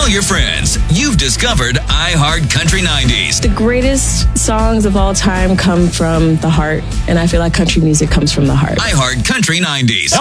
Tell your friends you've discovered iHeart Country 90s. The greatest songs of all time come from the heart, and I feel like country music comes from the heart. iHeart Country 90s.